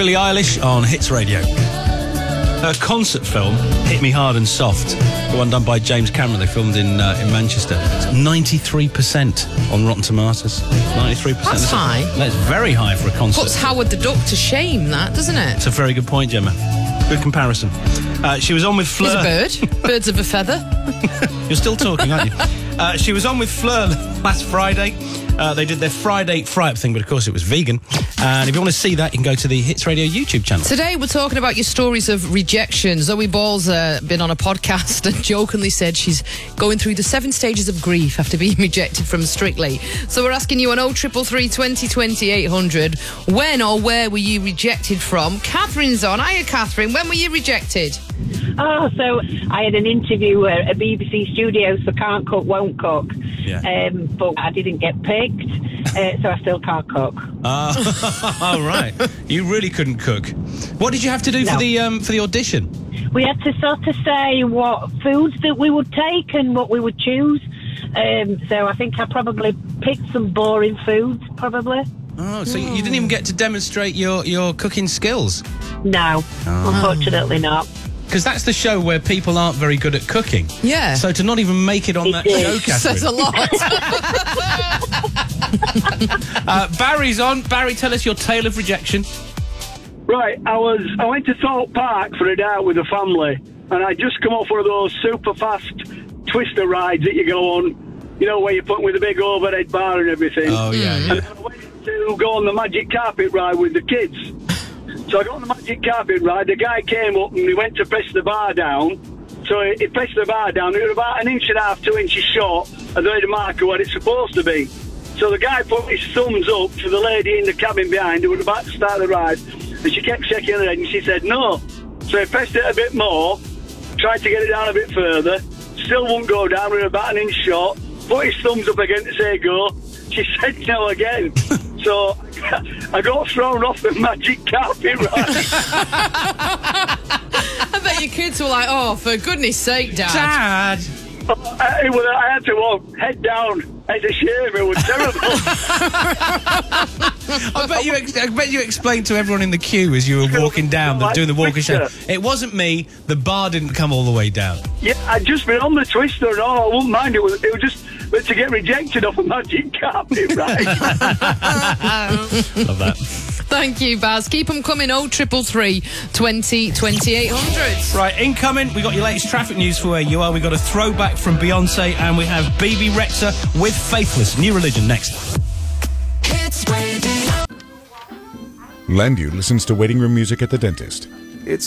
Billie Eilish on Hits Radio. Her concert film, Hit Me Hard and Soft, the one done by James Cameron, they filmed in Manchester. It's 93% on Rotten Tomatoes. 93%. That's high. That's very high for a concert. Puts Howard the Duck to shame, that, doesn't it? It's a very good point, Gemma. Good comparison. She was on with Fleur. He's a bird. Birds of a feather. You're still talking, aren't you? She was on with Fleur last Friday. They did their Friday fry-up thing, but of course it was vegan. And if you want to see that, you can go to the Hits Radio YouTube channel. Today we're talking about your stories of rejection. Zoe Ball's been on a podcast and jokingly said she's going through the 7 stages of grief after being rejected from Strictly. So we're asking you on 0333 20 20 800, when or where were you rejected from? Catherine's on. Hiya, Catherine. When were you rejected? Oh, so I had an interview at a BBC studio for Can't Cook, Won't Cook. Yeah. But I didn't get picked, so I still can't cook. Oh, right. You really couldn't cook. What did you have to do for the audition? We had to sort of say what foods that we would take and what we would choose. So I think I probably picked some boring foods, probably. Oh, so you didn't even get to demonstrate your cooking skills? No, unfortunately not. Because that's the show where people aren't very good at cooking. Yeah. So to not even make it on that show, Catherine. Says a lot. Barry's on. Barry, tell us your tale of rejection. Right, I went to Thorpe Park for a day out with the family, and I just come off one of those super fast twister rides that you go on, you know, where you put with a big overhead bar and everything. Oh, yeah. And I went to go on the magic carpet ride with the kids. So I got on the magic carpet ride, the guy came up and he went to press the bar down. So he pressed the bar down, it was about 1.5 inches, 2 inches short of the marker what it's supposed to be. So the guy put his thumbs up to the lady in the cabin behind who was about to start the ride, and she kept shaking her head and she said no. So he pressed it a bit more, tried to get it down a bit further, still wouldn't go down, we were about 1 inch short, put his thumbs up again to say go. She said no again. So I got thrown off the magic carpet ride. I bet your kids were like, oh, for goodness sake, Dad. I had to walk head down. It's a shame, it was terrible. I bet you explained to everyone in the queue as you were walking down, doing the walk of shame. It wasn't me, the bar didn't come all the way down. Yeah, I'd just been on the twister and all, I wouldn't mind, it was just to get rejected off a magic carpet, right? Love that. Thank you, Baz. Keep them coming. 0333 20 20 800. Right, incoming, we got your latest traffic news for where you are. We got a throwback from Beyonce, and we have BB Rexha with Faithless. New Religion next. Landu listens to waiting room music at the dentist.